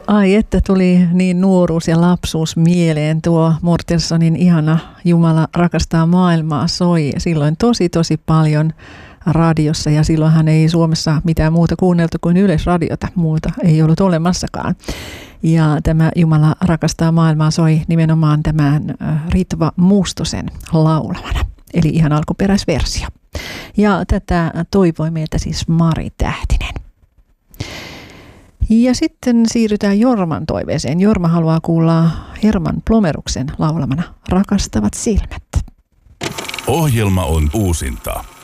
Ai että tuli niin nuoruus ja lapsuus mieleen. Tuo Mortensonin ihana Jumala rakastaa maailmaa soi silloin tosi paljon radiossa, ja silloinhan ei Suomessa mitään muuta kuunneltu kuin Yleisradiota, muuta ei ollut olemassakaan. Ja tämä Jumala rakastaa maailmaa soi nimenomaan tämän Ritva Mustosen laulamana, eli ihan alkuperäisversio. Ja tätä toivoi meiltä siis Mari Tähtinen. Ja sitten siirrytään Jorman toiveeseen. Jorma haluaa kuulla Herman Plomeruksen laulamana Rakastavat silmät. Ohjelma on uusinta.